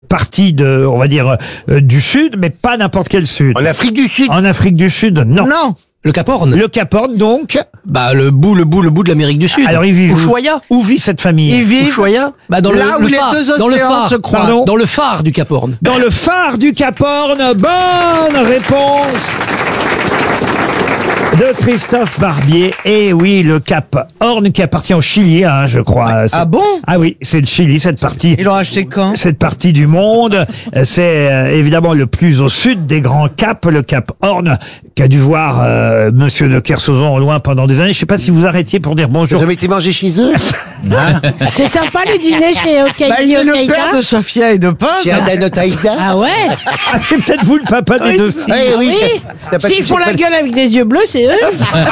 Partie de, on va dire, du Sud, mais pas n'importe quel Sud. En Afrique du Sud. En Afrique du Sud, non. Non. Le Cap Horn. Le Cap Horn, donc. Bah, le bout de l'Amérique du Sud. Alors, ils vivent Ushuaïa. Où vit cette famille? Ils vivent Ushuaïa. Bah, dans là où le les phare, deux dans le océans phare. se croisent. Pardon. Dans le phare du Cap Horn. Dans le phare du Cap Horn. Bonne réponse de Christophe Barbier. Et oui, le Cap Horn qui appartient au Chili, hein, je crois. Ah bon? Ah oui, c'est le Chili, cette partie. Ils l'ont acheté quand? Cette partie du monde, c'est évidemment le plus au sud des grands caps, le Cap Horn, qu'a dû voir Monsieur de Kersauzon au loin pendant des années. Je sais pas si vous arrêtiez pour dire Vous bonjour. avez été manger chez eux? C'est sympa le dîner chez Okaïdi C'est le Okaïda. père de Sophia et de Paul. Chez Adano Taïda? Ah ouais. Ah, c'est peut-être vous le papa des deux filles. Oui, oui. Oui. T'as pas S'ils touché font la le- gueule avec des yeux bleus, c'est eux.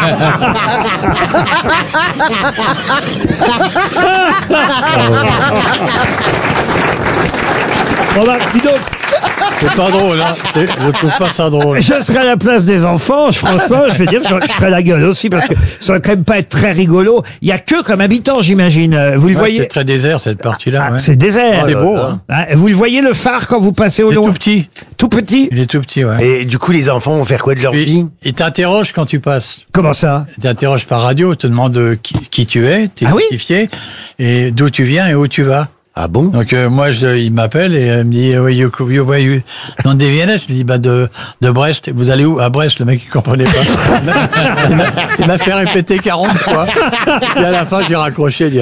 Bon bah, dis donc, C'est pas drôle, hein. Je trouve pas ça drôle. je serais à la place des enfants, franchement, je vais dire, je ferais la gueule aussi, parce que ça va quand même pas être très rigolo. Il y a que comme habitant, j'imagine. Vous le Ouais, voyez? c'est très désert, cette partie-là. Ah, ouais. c'est désert. C'est beau, hein. Hein, vous le voyez le phare quand vous passez au Il est long? tout petit. Tout petit? Il est tout petit, ouais. Et du coup, les enfants vont faire quoi de leur vie? Il t'interroge quand tu passes. Comment ça? Il t'interroge par radio, il te demande qui tu es, t'es Ah oui identifié, et d'où tu viens et où tu vas. Ah bon? Donc moi, il m'appelle et il me dit, where you dans des Viennettes. Je dis, de Brest. Vous allez où? À Brest. Le mec, il comprenait pas. Il m'a fait répéter 40 fois. Et à la fin, j'ai raccroché. Il dit,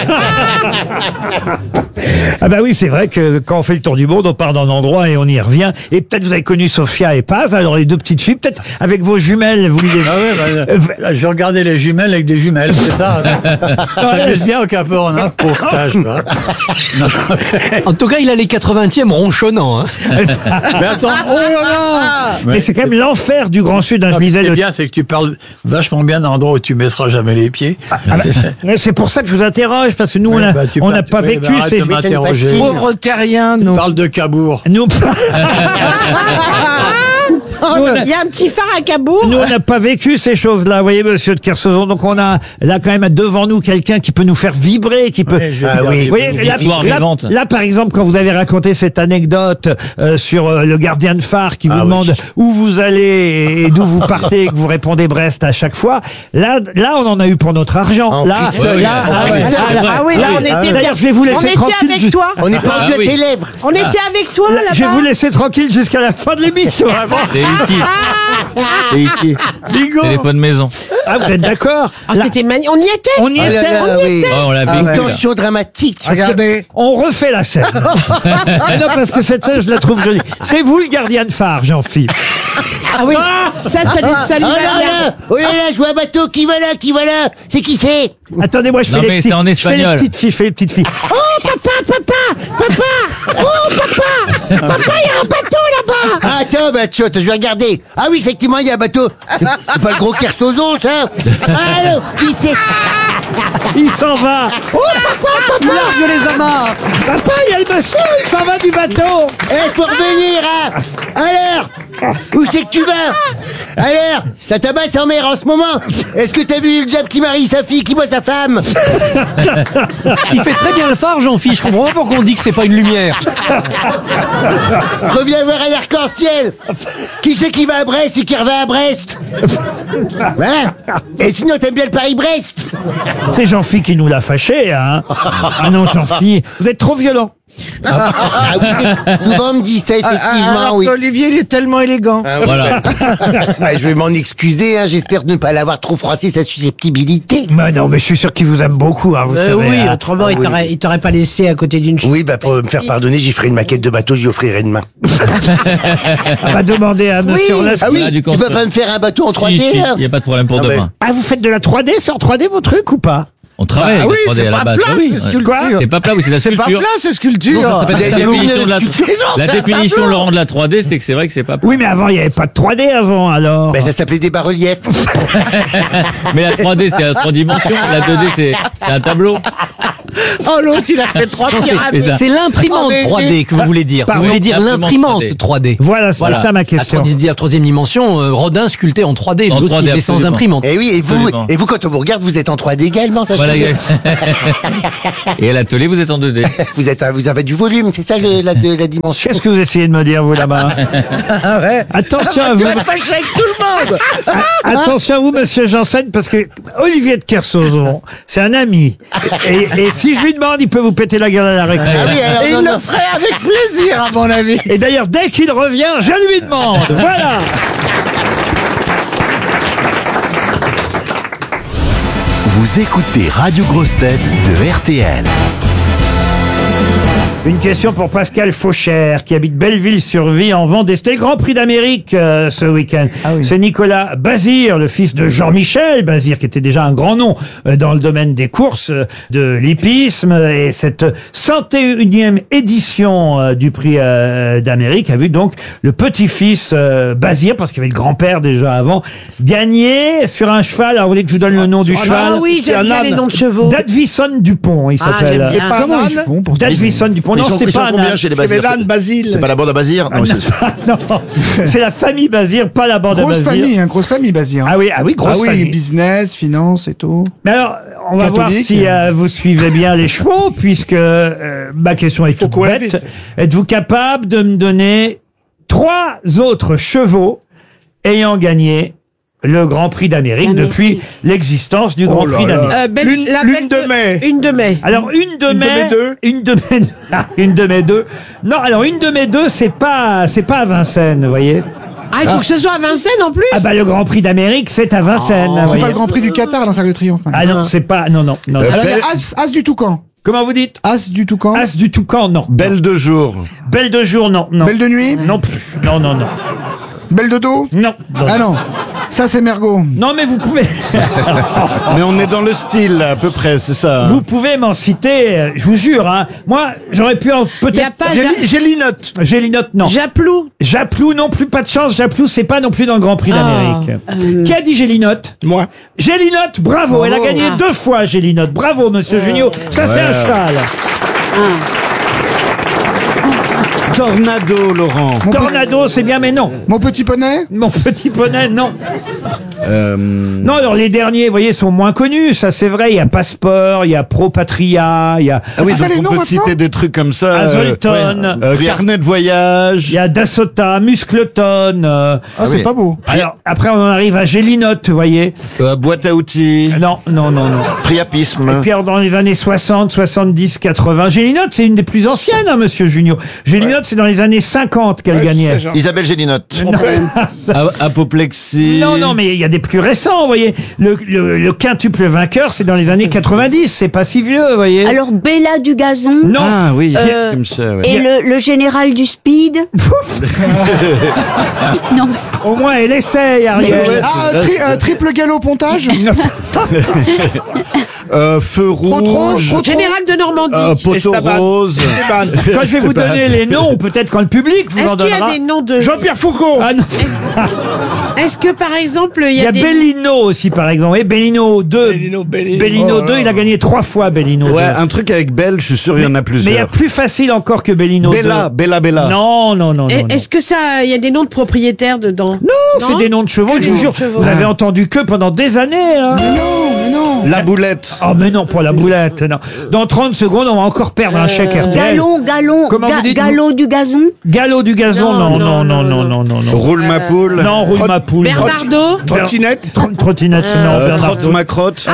Ah bah oui, c'est vrai que quand on fait le tour du monde, on part d'un endroit et on y revient. Et peut-être vous avez connu Sophia et Paz, alors les deux petites filles, peut-être avec vos jumelles, vous les... ah ouais, je regardais les jumelles avec des jumelles, c'est ça. Ça laisse bien au Cap Horn, hein, pauvre tâche, quoi. Non. En tout cas, il a les 80e ronchonnants. Hein. Mais attends, oh là là! Mais c'est quand même l'enfer du Grand Sud, hein, je Ce qui lisais est le... bien, c'est que tu parles vachement bien d'un endroit où tu mettras jamais les pieds. Ah bah, c'est pour ça que je vous interroge, parce que nous, Ouais, on n'a pas vécu arrête ces... de m'interroger. fascine. Pauvres terriens, nous. Parle de Cabourg. Nous, Il y a un petit phare à Cabourg. nous, on n'a pas vécu ces choses-là, vous voyez, monsieur de Kersauzon. Donc on a là quand même devant nous quelqu'un qui peut nous faire vibrer, qui peut... Ouais, je vais Ah dire, oui. Vous voyez, là, par exemple, quand vous avez raconté cette anecdote sur le gardien de phare qui vous demande où vous allez et d'où vous partez et que vous répondez Brest à chaque fois, là, on en a eu pour notre argent. En Là, frissonne. là, Ah ouais. Ah oui, là, on était D'ailleurs, je vais vous on laisser était tranquille. avec toi. On est pendu à tes lèvres. On était avec toi là-bas. Je vais vous laisser tranquille jusqu'à la fin de l'émission. C'est E.T. C'est E.T. Bigot. Téléphone maison. Ah, vous êtes d'accord? Ah, Là, c'était magnifique. On y était. on y Ah là était. là, oui. Oh, on l'a Une vécu. là. tension dramatique. Regardez. On refait la scène. Ah non, parce que cette scène, je la trouve jolie. C'est vous le gardien de phare, Jean-Philippe. Ah oui. Ça lui Oh va là bien. là! Oh là là, je vois un bateau qui va là, qui va là! C'est qui c'est? Attendez, moi, je fais Non, les mais petites. c'est en Je fais les espagnol. petites filles, je fais les petites filles. Oh, papa! Oh, papa! Papa, il y a un bateau là-bas! Ah, attends, bah, tchot, je vais regarder. Ah oui, effectivement, il y a un bateau. C'est pas le gros Kersauzon, ça? Allô, qui c'est? Il s'en va! Oh, Il largue les amarres. papa, il y a le monsieur, il s'en va du bateau! Eh, faut revenir, hein! Alors! Où c'est que tu vas? Alors! Ça tabasse en mer en ce moment! Est-ce que t'as vu le diable qui marie sa fille, qui voit sa femme? Il fait très bien le phare, Jean-Philippe. Je comprends pas pourquoi on dit que c'est pas une lumière. Reviens voir un arc-en-ciel! Qui c'est qui va à Brest et qui revient à Brest? Hein? Et sinon, t'aimes bien le Paris-Brest? C'est Jean-Philippe qui nous l'a fâché, hein? Ah non, Jean-Philippe, vous êtes trop violent. Ah oui, souvent on me dit ça, effectivement, Alors oui. qu'Olivier, il est tellement élégant. Voilà. Ouais, je vais m'en excuser, hein, j'espère ne pas l'avoir trop froissé sa susceptibilité. Mais non, mais je suis sûr qu'il vous aime beaucoup, hein, vous savez. Oui, hein. autrement, Ah oui. il t'aurait pas laissé à côté d'une chose. Oui, bah pour me faire pardonner, j'y ferai une maquette de bateau, j'y offrirai demain. On va demander à monsieur Orlaski. Ah oui, Là, du tu peux contre- pas me faire un bateau en 3D, Si, là? il n'y a pas de problème pour Ah, demain. Ah, vous faites de la 3D? C'est en 3D vos trucs ou pas? On travaille Ah avec oui, la 3D c'est à la pas base. plat, Oui, c'est ouais. sculpture. C'est pas plat, oui, c'est la C'est pas sculpture. plat, c'est sculpture. Non, ça s'appelle Il y a la des définition de la, sculptures. la définition, Laurent, de la 3D, c'est que c'est vrai que c'est pas plat. Oui, mais avant, il n'y avait pas de 3D avant, alors. Bah, ça s'appelait des bas-reliefs. Mais la 3D, c'est à 3 dimensions. La 2D, c'est un tableau. Oh, l'autre, il a fait 3 pyramides. C'est l'imprimante 3D que vous voulez dire. Pardon. Vous voulez dire L'imprimante l'imprimante 3D. Voilà, c'est ça ma question. La troisième dimension, Rodin sculpté en 3D, En lui aussi, 3D, mais sans absolument. imprimante. Et oui, Absolument. et vous, quand on vous regarde, vous êtes en 3D également, ça, je Voilà. peux- Et à l'atelier, vous êtes en 2D. vous avez du volume, c'est ça la dimension. Qu'est-ce que vous essayez de me dire, vous, là-bas? Attention à Tu vous. vas te fâcher avec tout le monde. Attention à vous, monsieur Janssen, parce que Olivier de Kersauzon, c'est un ami. Et si je lui demande, il peut vous péter la gueule à la récré. Ah oui, alors, Et non, il non. le ferait avec plaisir, à mon avis. Et d'ailleurs, dès qu'il revient, je lui demande. Voilà. Vous écoutez Radio Grosse Tête de RTL. Une question pour Pascal Fauchère, qui habite Belleville-sur-Vie en Vendée. C'était le Grand Prix d'Amérique ce week-end. C'est Nicolas Bazir, le fils de Jean-Michel Bazir, qui était déjà un grand nom dans le domaine des courses de l'hippisme. Et cette 101e édition du Prix d'Amérique a vu donc le petit-fils Bazir, parce qu'il y avait le grand-père déjà avant, gagner sur un cheval. Alors, vous voulez que je vous donne le nom du cheval? Ah oui, j'aime bien les noms de chevaux. Dadvison Dupont, il s'appelle. j'aime bien. Comment ils font pour Dadvison Dupont. Non, c'était pas un âne. chez les Basir? C'est pas la bande à Basir? Non, Non, c'est la famille Bazir, pas la bande à Grosse Bazir. famille, grosse famille, Bazir. Ah oui, grosse famille. Business, finance et tout. Mais alors, on va voir Catholique. si vous suivez bien les chevaux, puisque ma question est toute qu'on aille bête. vite. Êtes-vous capable de me donner 3 autres chevaux ayant gagné le Grand Prix d'Amérique depuis l'existence du Grand Prix d'Amérique? Lune de mai. Une de mai. Alors, une de mai deux. Une de mai 2. Non, alors, une de mai 2, c'est pas à Vincennes, vous voyez. Ah, il faut que ce soit à Vincennes en plus. Ah bah, le Grand Prix d'Amérique, c'est à Vincennes. vous C'est voyez. pas le Grand Prix du Qatar dans Salle de Triomphe. Ah non, c'est pas, non. Alors, il y a As du Toucan. Comment vous dites? As du Toucan. As du Toucan, non. Belle de jour. Belle de jour, non. Belle de nuit. Non plus. Non. Belle de dos. Non. Ah non. Ça, c'est Mergot. Non, mais vous pouvez. Mais on est dans le style, à peu près, c'est ça. Vous pouvez m'en citer, je vous jure, hein. Moi, j'aurais pu Il y a peut-être. pas Gélinote. Gélinote, non. Japlou. Japlou, non plus, pas de chance. Japlou, c'est pas non plus dans le Grand Prix d'Amérique. Qui a dit Gélinote? Moi. Gélinote, bravo. Elle a gagné 2 fois, Gélinote. Bravo, monsieur Junio. Ça fait un cheval. Tornado, Laurent. Tornado, c'est bien, mais non. Mon petit poney. Mon petit poney, non. Non, alors les derniers, vous voyez, sont moins connus, ça c'est vrai. Il y a Passeport, il y a Pro Patria, il y a Ah oui, ça, donc les on noms peut maintenant citer des trucs comme ça. Azolton, Carnet de voyage. il y a Dasota, Muscleton. Ah, c'est oui. pas beau. Alors, après, on en arrive à Gélinote, vous voyez. Boîte à outils. Non. Priapisme. Et puis alors, dans les années 60, 70, 80, Gélinote, c'est une des plus anciennes, hein, monsieur Junio. Gélinote, c'est dans les années 50 qu'elle gagnait. Isabelle Gélinote. Apoplexie. Non, mais il y a des plus récents, vous voyez. Le quintuple vainqueur, c'est dans les années 90, c'est pas si vieux, vous voyez. Alors Bella du gazon. Non. Ah oui, Euh, comme ça, ouais. Et le général du speed. Non. Au moins, elle essaye, Ariel. Triple galop pontage. Feu rouge. Général de Normandie. Poteau rose. Quand je vais vous donner les noms, peut-être quand le public vous en Est-ce qu'il y donnera. a des noms de... Jean-Pierre Foucault. Ah non. Est-ce que par exemple, il Il y a des... Bellino aussi, par exemple. Et Bellino 2. Bellino 2, il a gagné 3 fois, Bellino 2. Ouais, un truc avec Belle, je suis sûr, il y en a Mais il y a plusieurs. plus facile encore que Bellino 2. Bella. Non. Est-ce que ça, il y a des noms de propriétaires dedans? Non, c'est des noms de chevaux, je vous jure. Vous avez entendu que pendant des années. Hein. Mais non. La boulette. Oh, mais non, pas la boulette. Non. Dans 30 secondes, on va encore perdre un chèque RTL. Galon. Comment vous dites, Galop du gazon. Galop du gazon, non. Roule ma poule. Non, roule ma poule. Bernardo. Trottinette. Trottinette, non. Bernardo. Trotte ma crotte.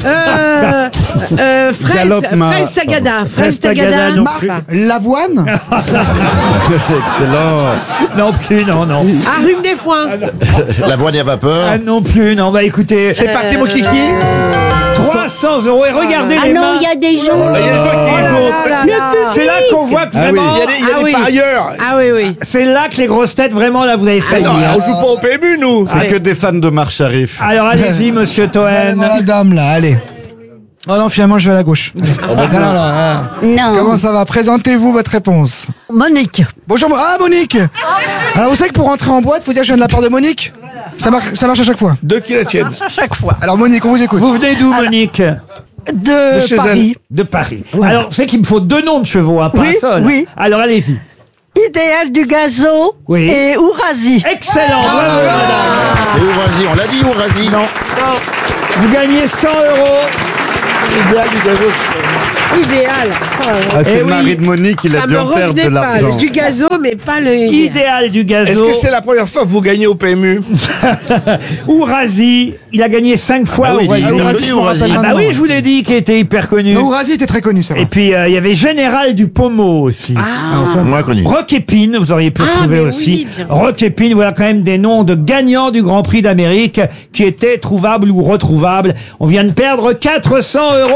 Fraise Tagada. Fraise Tagada. non plus. L'avoine. Excellent. Non plus, non. Ah, rhume des foins. La voile à vapeur. Ah non plus, non. Bah écoutez, C'est parti, mon kiki. 300 €. Et regardez Ah les non, mains. il y a des gens. C'est là qu'on voit que vraiment. Il y a des parieurs. Ah oui. C'est là que les grosses têtes, vraiment, là, vous avez failli. Non, on joue pas au PMU, nous. C'est que des fans de Marche Arif. Alors allez-y, monsieur Toen. La dame, là, allez. Oh non, finalement, je vais à la gauche. Non. Comment ça va? Présentez-vous votre réponse. Monique. Bonjour. Ah, Monique. Alors, vous savez que pour rentrer en boîte, faut dire que je viens de la part de Monique? Ça marche à chaque fois. Deux qui la tiennent. Alors, Monique, on vous écoute. Vous venez d'où, Monique? De chez Paris. De Paris. Alors, c'est qu'il me faut 2 noms de chevaux, pas un seul. oui. Alors, allez-y. Idéal du Gazo Oui. et Ourasi. Excellent. Bravo, madame. Et Ourasi, on l'a dit Ourasi. Non. Vous gagnez 100 €. Idéal du gazo. Idéal. Ah, c'est Eh le oui. mari de Monique, il a Ça dû me en faire revenait de pas. l'argent. Du gazo, mais pas le Idéal du Est-ce gazo. que c'est la première fois que vous gagnez au PMU? Ourasi, il a gagné 5 fois. Ah oui, Ourasi. il est Ourasi, dit je me Ourasi. rappelle Ah bah maintenant, oui, ouais. je vous l'ai dit qu'il était hyper connu. Non, Ourasi était très connu, ça va. Et puis, il y avait Général du Pommeau aussi. Moins connu. Roch Épine, vous auriez pu le trouver mais aussi. oui, bien. Roch Épine, voilà quand même des noms de gagnants du Grand Prix d'Amérique qui étaient trouvables ou retrouvables. On vient de perdre 400 €.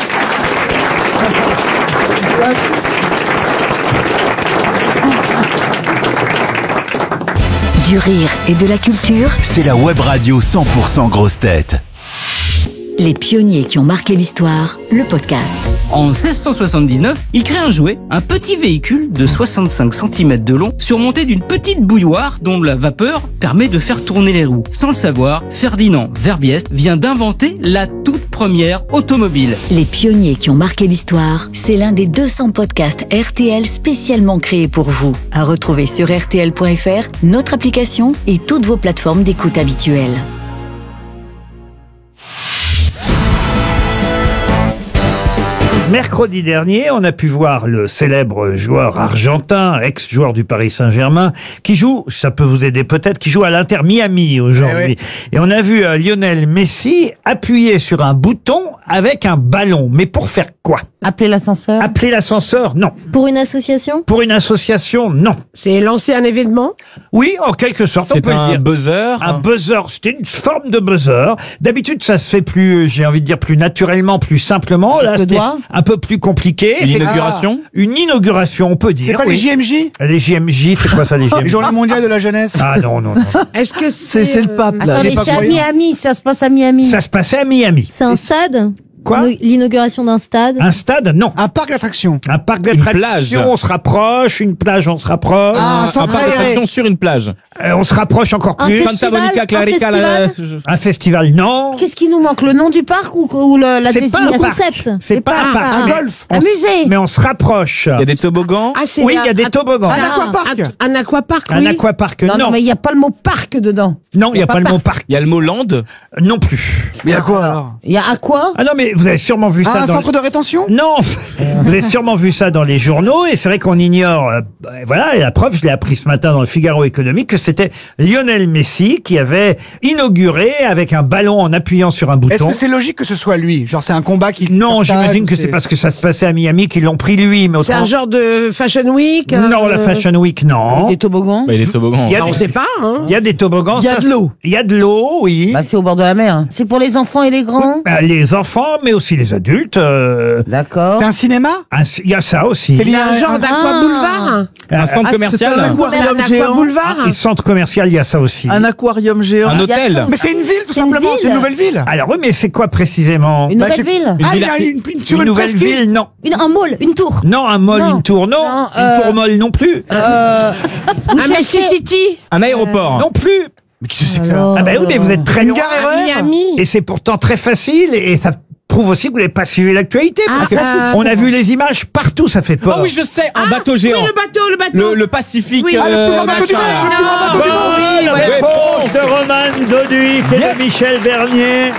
Du rire et de la culture, C'est la web radio 100% grosse tête. les pionniers qui ont marqué l'histoire, le podcast. En 1679, il crée un jouet, un petit véhicule de 65 cm de long, surmonté d'une petite bouilloire dont la vapeur permet de faire tourner les roues. Sans le savoir, Ferdinand Verbiest vient d'inventer la toute première automobile. Les pionniers qui ont marqué l'histoire, c'est l'un des 200 podcasts RTL spécialement créés pour vous. À retrouver sur rtl.fr, notre application et toutes vos plateformes d'écoute habituelles. Mercredi dernier, on a pu voir le célèbre joueur argentin, ex-joueur du Paris Saint-Germain, qui joue, ça peut vous aider peut-être, qui joue à l'Inter Miami aujourd'hui. Et on a vu Lionel Messi appuyer sur un bouton avec un ballon. Mais pour faire quoi? Appeler l'ascenseur. Appeler l'ascenseur? Non. Pour une association? Pour une association? Non. C'est lancer un événement. Oui, en quelque sorte, on C'est peut le un dire. buzzer. Un buzzer, c'était une forme de buzzer. D'habitude, ça se fait plus, j'ai envie de dire, plus naturellement, plus simplement. Là, c'était un peu plus compliqué. Une inauguration. Une inauguration, on peut dire. C'est pas oui. les JMJ? Les JMJ, c'est quoi ça, les Les JMJ? Journées mondiales de la jeunesse. Ah non, non, non. Est-ce que C'est le pape, là. Attendez, Il est pas c'est à croyant. Miami, ça se passe à Miami. Ça se passait à Miami. C'est un stade? Quoi? L'inauguration d'un stade? Un stade? Non. Un parc d'attractions. Un parc plage. d'attractions, on se rapproche. Une plage, on se rapproche. Ah, Un centre parc aéré. d'attraction sur une plage. On se rapproche encore Un plus. festival, Santa Monica, un Clarica, festival. Un festival, non. Qu'est-ce qui nous manque? Le nom du parc ou la C'est pas un désignation? parc. concept. C'est pas un parc. Un mais golf. Un musée. Mais on se rapproche. Il y a des toboggans. Ah, c'est Oui, il y a des toboggans. Un aquapark. Un aquapark, Un oui. aquapark, Non, non. mais il n'y a pas le mot parc dedans. Non, il n'y a pas le mot parc. Il y a le mot land. Non plus. Mais à quoi alors? Il y a à quoi? Ah non, mais vous avez sûrement vu ça Un dans... centre de rétention? Non, vous avez sûrement vu ça dans les journaux et c'est vrai qu'on ignore. Voilà, et la preuve, je l'ai appris ce matin dans le Figaro Économique que c'était Lionel Messi qui avait inauguré avec un ballon en appuyant sur un Est-ce bouton. que c'est logique que ce soit lui? Genre c'est un combat qui... Non, partage, j'imagine ou que c'est parce que ça se passait à Miami qu'ils l'ont pris lui, mais C'est autrement... un genre de Fashion Week. Non, la Fashion Week, non. Des toboggans. Bah, les toboggans. Il y a Bah, on des- sait pas, hein. Il y a des toboggans. Il y a ça, de l'eau. Il y a de l'eau, oui. Bah, c'est au bord de la mer. C'est pour les enfants et les grands. Les enfants, mais aussi les adultes. D'accord. C'est un cinéma? Il y a ça aussi. C'est lié Un genre d'aqua-boulevard. Un centre commercial. C'est un aqua-boulevard. Et centre commercial, il y a ça aussi. Un aquarium géant. Un hôtel. Mais c'est une ville tout C'est une simplement, c'est une ville. nouvelle ville. Alors oui, mais c'est quoi précisément? Une Bah, nouvelle c'est- ville. Une Ah, il y villa- a sur Une une nouvelle presqu'île. ville, non. Un mall, une tour. Non, un mall, Non. une tour, non. Non, Une tour molle non plus. Un Mississippi. Un aéroport. Non plus. Mais qu'est-ce que c'est que ça? Ah ben oui, mais vous êtes très Une loin. gare RER. Miami. Et c'est pourtant très facile et ça prouve aussi que vous n'avez pas suivi l'actualité. Ah, parce que ça, c'est on a vu les images partout, ça fait peur. Ah oui, je sais, un bateau géant. Oui, le bateau. Le Pacifique. Oui. Ah, le plus grand bateau du machin, monde, là. le plus grand bateau du monde. Oui, Bonne ouais. réponse de Roman Doduic et de Michel Bernier.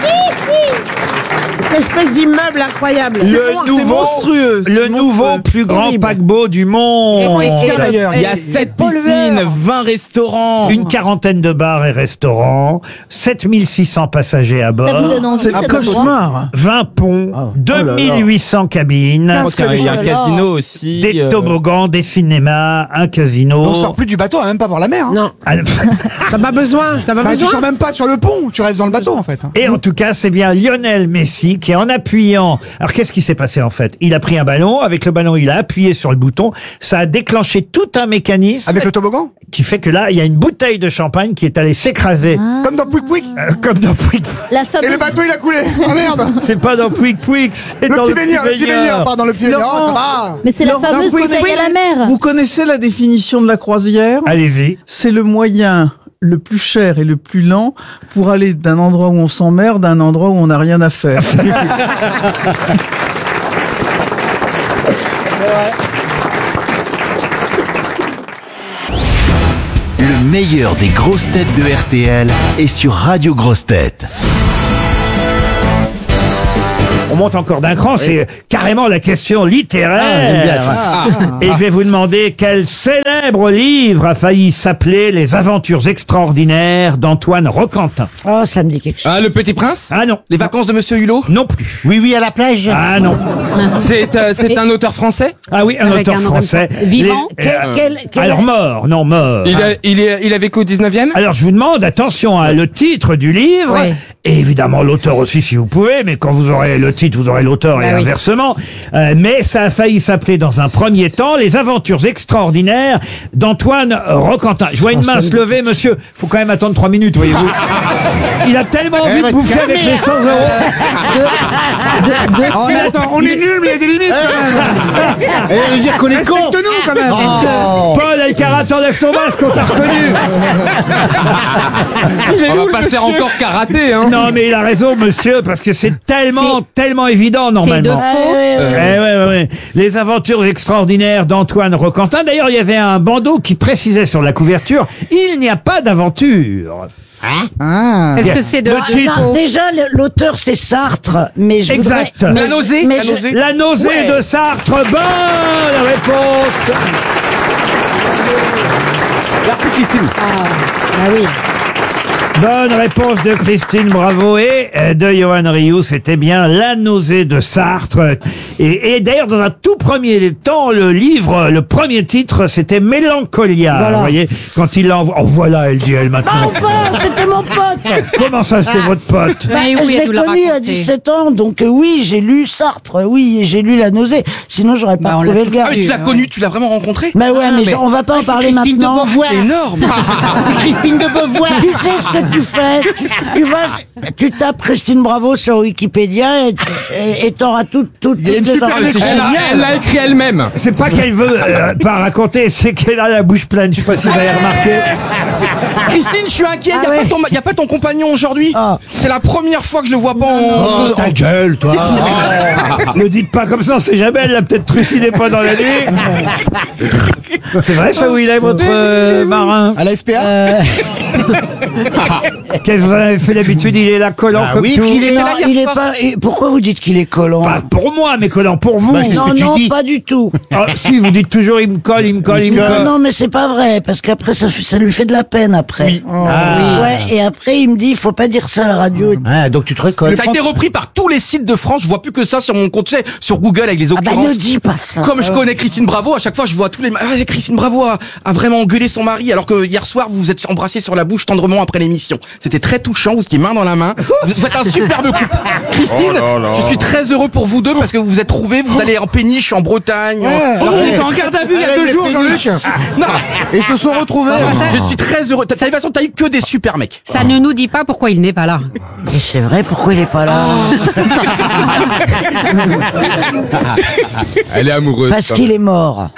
Cette espèce d'immeuble incroyable. Le nouveau plus grand Horrible. paquebot du monde. Tiens, d'ailleurs. Il y a 7 piscines, 20 restaurants. Une quarantaine de bars et restaurants, 7600 passagers à Ça vous bord, donne envie, ça donne droit. 20 ponts, 2800 cabines, Je pense qu'il y a un casino aussi. des toboggans, des cinémas, un casino. On sort plus du bateau, on va même pas voir la mer. Hein. Non, Ah, t'as pas besoin. T'as pas Bah, tu besoin. sors même pas sur le pont, tu restes dans le bateau en fait. Et en tout cas, c'est bien Lionel Messi qui, en appuyant... Alors, qu'est-ce qui s'est passé, en fait? Il a pris un ballon. Avec le ballon, il a appuyé sur le bouton. Ça a déclenché tout un mécanisme Avec le toboggan? qui fait que là, il y a une bouteille de champagne qui est allée s'écraser. Comme dans Pouic Pouic. Comme dans Pouic. La Et fameuse... le bateau il a coulé. Ah merde. C'est pas dans Pouic Pouic, c'est Le dans petit le baigneur, le petit baigneur, pardon, le petit baigneur. Oh, ça va. Mais c'est la fameuse bouteille à la mer. Vous connaissez la définition de la croisière? Allez-y. C'est le moyen le plus cher et le plus lent pour aller d'un endroit où on s'emmerde à un endroit où on n'a rien à faire. Le meilleur des grosses têtes de RTL est sur Radio Grosses Têtes. On monte encore d'un cran, c'est carrément la question littéraire. Et je vais vous demander quel célèbre livre a failli s'appeler Les Aventures extraordinaires d'Antoine Roquentin. Oh, ça me dit quelque chose. Ah, Le Petit Prince? Ah non. Les Vacances de Monsieur Hulot? Non plus. Oui, oui, à la plage. Ah non. C'est un auteur français? Ah oui, un auteur français. Vivant. Alors mort, non mort. Il a vécu au 19e? Alors je vous demande, attention, le titre du livre, Oui. et évidemment l'auteur aussi si vous pouvez, mais quand vous aurez le titre, vous aurez l'auteur et oui. inversement. Mais ça a failli s'appeler dans un premier temps Les Aventures extraordinaires d'Antoine Roquentin. Je vois une main se lever, monsieur. Faut quand même attendre 3 minutes, voyez-vous. Il a tellement envie de bouffer avec les 100 euros. Oh, mais attends, on est nuls, mais il y a des limites quand même. Elle veut dire qu'on est con. Respecte-nous quand même. Paul Elkarat, enlève ton masque, on t'a reconnu. On va pas se faire encore karaté, hein. Non, mais il a raison, monsieur, parce que c'est tellement évident, normalement. Ouais. Les Aventures extraordinaires d'Antoine Roquentin. D'ailleurs, il y avait un bandeau qui précisait sur la couverture, il n'y a pas d'aventure. Est-ce que c'est de Le titre. Non, déjà, l'auteur, c'est Sartre, mais je Exact. voudrais... mais- La nausée, mais la je- nausée. La nausée de Sartre. Bonne réponse. Merci Christine. Ah oui. Bonne réponse de Christine Bravo et de Johan Rioux. C'était bien La nausée de Sartre. Et d'ailleurs, dans un tout premier temps, le livre, le premier titre, c'était Mélancolia. Voilà. Vous voyez, quand il l'envoie. Oh voilà, elle dit elle maintenant. Enfin, c'était mon pote. Comment ça, c'était votre pote? Bah, je l'ai connu à 17 ans, donc oui, j'ai lu Sartre, oui, et j'ai lu La nausée. Sinon, j'aurais pas trouvé le gars. Ah, mais tu l'as connu, tu l'as vraiment rencontré? Bah ouais, mais on va pas en parler Christine maintenant. de Beauvoir. C'est énorme. C'est Christine de Beauvoir. Tu sais ce que tu fais. Tu tapes Christine Bravo sur Wikipédia et t'auras toutes les informations. Elle l'a écrit elle-même. C'est pas qu'elle veut pas raconter, c'est qu'elle a la bouche pleine. Je sais pas si vous avez remarqué. Christine, je suis inquiet. Il y a pas ton compagnon aujourd'hui. Ah. C'est la première fois que je le vois pas Oh, ta gueule, toi. Ne dites pas comme ça, on sait jamais, elle l'a peut-être trucidé pendant la nuit. C'est vrai ça où il est votre marin? À la SPA Qu'est-ce que vous en avez fait d'habitude? Il est là collant comme oui, tout. qu'il est Non, là hier il est soir. pas. Pourquoi vous dites qu'il est collant? Pas pour moi, mais collant pour vous. Bah, c'est ce que tu dis. Pas du tout. Ah, si, vous dites toujours il me colle, il me colle, il me colle. Non, mais c'est pas vrai, parce qu'après, ça lui fait de la peine, après. Oui. Ouais, et après, il me dit, il faut pas dire ça à la radio. Ah, donc tu te récoltes. Ça a été repris par tous les sites de France. Je vois plus que ça sur mon compte, tu sais, sur Google avec les Ah bah, occurrences. ne dis pas ça. Comme je connais Christine Bravo, à chaque fois je vois tous les. Ah, Christine Bravo a vraiment engueulé son mari, alors que hier soir vous vous êtes embrassés sur la bouche tendrement après l'émission. C'était très touchant, vous étiez main dans la main. Vous faites un superbe couple. Christine, je suis très heureux pour vous deux parce que vous vous êtes trouvés. Vous allez en péniche en Bretagne. Alors qu'ils sont en garde à vue il y a 2 jours, Jean-Luc. Non, Et ils se sont retrouvés. je suis très heureux. De toute façon, t'as eu que des super mecs. Ça ne nous dit pas pourquoi il n'est pas là. Mais c'est vrai, pourquoi il est pas là? Elle est amoureuse. Parce qu'il est mort.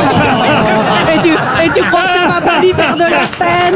Et tu crois que ça va pas lui faire de la peine?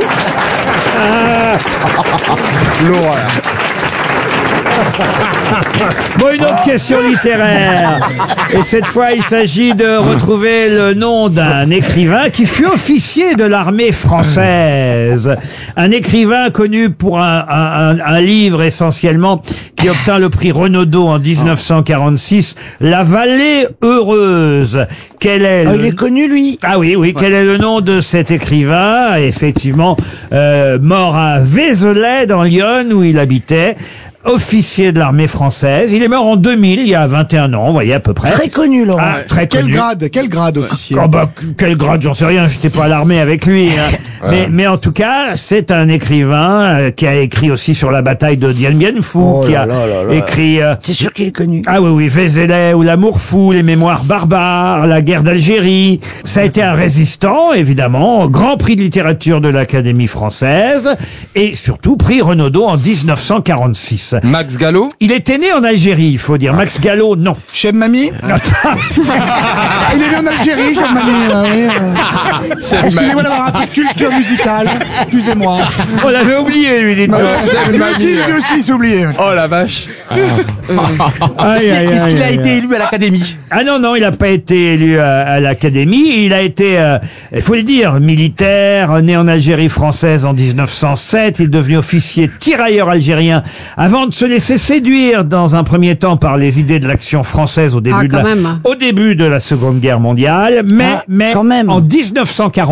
Bon, une autre question littéraire. Et cette fois, il s'agit de retrouver le nom d'un écrivain qui fut officier de l'armée française. Un écrivain connu pour un livre essentiellement qui obtint le prix Renaudot en 1946, La Vallée Heureuse. Quel est Il est connu, lui. Ah oui, oui. Quel est le nom de cet écrivain? Effectivement, mort à Vézelay, dans l'Yonne, où il habitait. Officier de l'armée française. Il est mort en 2000, il y a 21 ans, vous voyez, à peu près. Très connu, Laurent. Ah, très Quel connu. grade, officier? Oh bah, quel grade, j'en sais rien, j'étais pas à l'armée avec lui. Hein. Mais en tout cas, c'est un écrivain qui a écrit aussi sur la bataille de Dien Bien Phu, qui a écrit... C'est sûr qu'il est connu. Ah oui, oui, Vézelay ou L'amour fou, Les mémoires barbares, La guerre d'Algérie. Ça a été un résistant, évidemment, grand prix de littérature de l'Académie française et surtout prix Renaudot en 1946. Max Gallo. Il était né en Algérie, il faut dire. Max Gallo, non. Cheb Mami? Il est né en Algérie, Cheb Mami. Excusez-moi d'avoir un peu de culture musicale. Excusez-moi. On l'avait oublié, lui, dites-donc. Lui aussi, s'est oublié. Oh la vache. Est-ce qu'il a été élu à l'Académie? Ah non, il n'a pas été élu à l'Académie. Il a été, il faut le dire, militaire, né en Algérie française en 1907. Il est devenu officier tirailleur algérien avant de se laisser séduire dans un premier temps par les idées de l'action française au début de la Seconde Guerre mondiale. Mais en 1940,